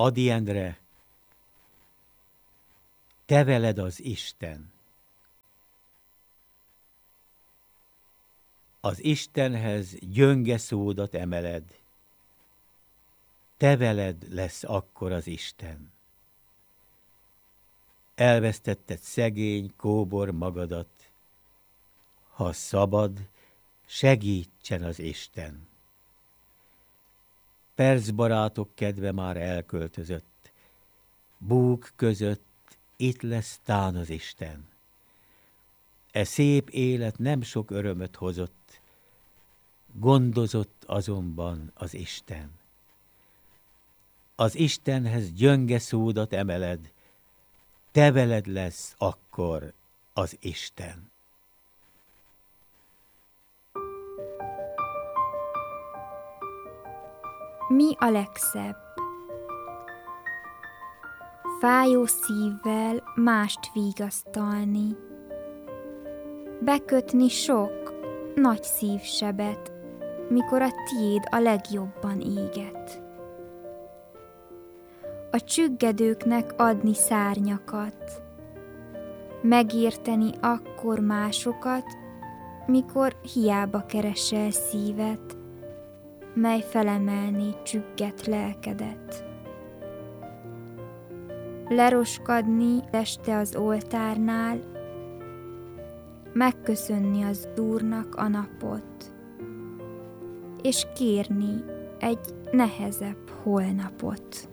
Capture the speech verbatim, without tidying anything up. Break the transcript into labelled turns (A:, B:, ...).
A: Ady Endre, te veled az Isten. Az Istenhez gyönge szódat emeled, te veled lesz akkor az Isten. Elvesztetted szegény, kóbor magadat, ha szabad, segítsen az Isten. Percbarátok kedve már elköltözött, búk között itt lesz tán az Isten. E szép élet nem sok örömöt hozott, gondozott azonban az Isten. Az Istenhez gyönge szódat emeled, te veled lesz akkor az Isten.
B: Mi a legszebb? Fájó szívvel mást vigasztalni, bekötni sok, nagy szívsebet, mikor a tiéd a legjobban éget. A csüggedőknek adni szárnyakat, megérteni akkor másokat, mikor hiába keresel szívet, mely felemelné csüggett lelkedet. Leroskadni este az oltárnál, megköszönni az Úrnak a napot, és kérni egy nehezebb holnapot.